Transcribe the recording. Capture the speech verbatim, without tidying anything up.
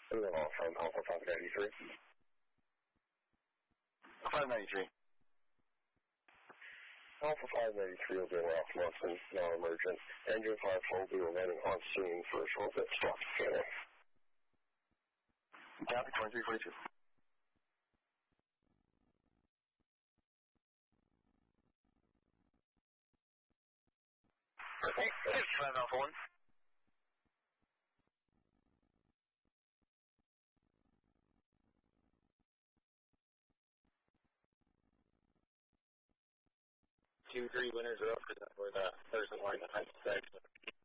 And then all from Alpha five ninety-three. five ninety-three. Alpha five ninety-three will be a off monthly, non-emergent. Engine five will be remaining on scene for a short bit. Stop scanning. Copy, twenty-three forty-two. Okay, five Alpha one. Two, three winners are up for the, for the person line that has sex.